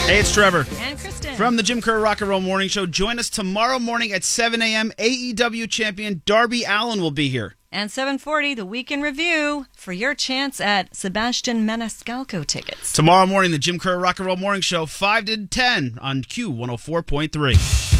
Hey, it's Trevor. And Kristen. From the Jim Kerr Rock and Roll Morning Show. Join us tomorrow morning at 7 a.m. AEW champion Darby Allin will be here. And 7:40, the Week in Review, for your chance at Sebastian Maniscalco tickets. Tomorrow morning, the Jim Kerr Rock and Roll Morning Show, 5 to 10 on Q104.3.